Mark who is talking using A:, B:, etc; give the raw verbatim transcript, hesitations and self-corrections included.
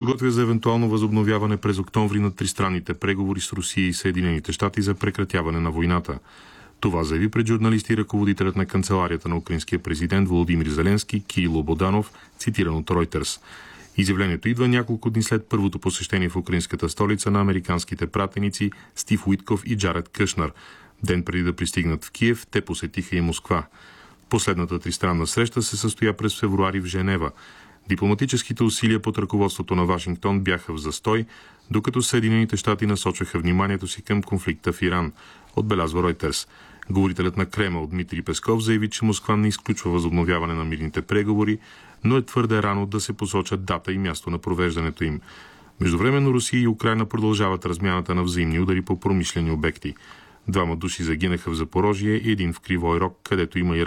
A: подготвя за евентуално възобновяване през октомври на тристранните преговори с Русия и Съединените щати за прекратяване на войната. Това заяви пред журналисти ръководителят на канцеларията на украинския президент Володимир Зеленски Кирило Боданов, цитиран от Reuters. Изявлението идва няколко дни след първото посещение в украинската столица на американските пратеници Стив Уитков и Джаред Кушнер. Ден преди да пристигнат в Киев, те посетиха и Москва. Последната тристранна среща се състоя през февруари в Женева. Дипломатическите усилия под ръководството на Вашингтон бяха в застой, докато Съединените щати насочваха вниманието си към конфликта в Иран, отбелязва Reuters. Говорителят на Кремъл Дмитрий Песков заяви, че Москва не изключва възобновяване на мирните преговори, но е твърде рано да се посочат дата и място на провеждането им. Междувременно Русия и Украйна продължават размяната на взаимни удари по промишлени обекти. Двама души загинаха в Запорожие и един в Кривой Рог, където има и